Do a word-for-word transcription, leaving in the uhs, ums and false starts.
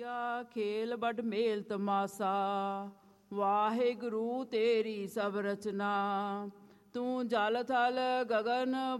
ਕੀਆ ਖੇਲ ਬੜ ਮੇਲ ਤਮਾਸਾ, ਵਾਹਿਗੁਰੂ ਤੇਰੀ ਸਭ ਰਚਨਾ। ਤੂੰ ਜਲ ਥਲ ਗਗਨ